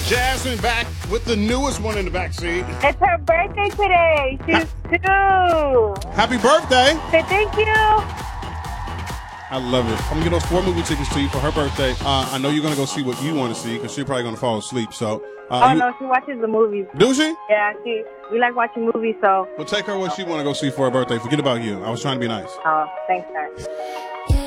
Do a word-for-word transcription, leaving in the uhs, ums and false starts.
Jasmine back with the newest one in the back seat. It's her birthday today. She's two. Happy birthday. Say thank you. I love it. I'm going to get those four movie tickets to you for her birthday. Uh, I know you're going to go see what you want to see because she's probably going to fall asleep. So, uh, oh, you... no, she watches the movies. Do she? Yeah, she. We like watching movies, so. Well, take her what she want to go see for her birthday. Forget about you. I was trying to be nice. Oh, thanks, sir.